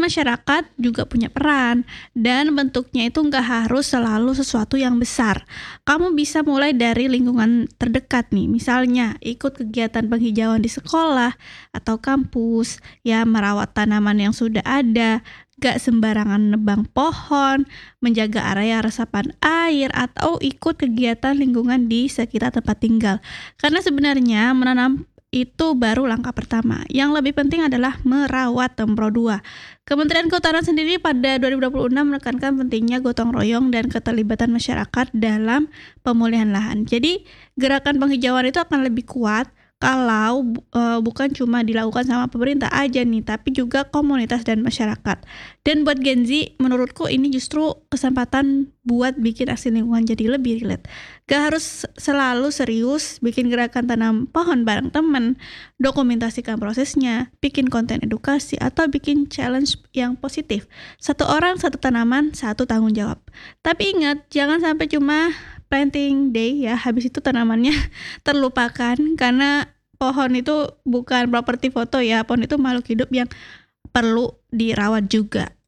masyarakat juga punya peran, dan bentuknya itu nggak harus selalu sesuatu yang besar. Kamu bisa mulai dari lingkungan terdekat nih, misalnya ikut kegiatan penghijauan di sekolah atau kampus, ya merawat tanaman yang sudah ada, gak sembarangan nebang pohon, menjaga area resapan air, atau ikut kegiatan lingkungan di sekitar tempat tinggal. Karena sebenarnya menanam itu baru langkah pertama. Yang lebih penting adalah merawat Tempro 2. Kementerian Kehutanan sendiri pada 2026 menekankan pentingnya gotong royong dan keterlibatan masyarakat dalam pemulihan lahan. Jadi gerakan penghijauan itu akan lebih kuat kalau bukan cuma dilakukan sama pemerintah aja nih, tapi juga komunitas dan masyarakat. Dan buat Gen Z, menurutku ini justru kesempatan buat bikin aksi lingkungan jadi lebih relate. Gak harus selalu serius, bikin gerakan tanam pohon bareng temen, dokumentasikan prosesnya, bikin konten edukasi, atau bikin challenge yang positif. Satu orang, satu tanaman, satu tanggung jawab. Tapi ingat, jangan sampai cuma planting day ya, habis itu tanamannya terlupakan, karena pohon itu bukan properti foto ya, pohon itu makhluk hidup yang perlu dirawat juga.